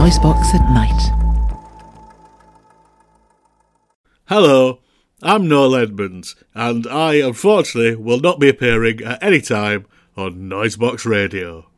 Noisebox at Night. Hello, I'm Noel Edmonds, and I unfortunately will not be appearing at any time on Noisebox Radio.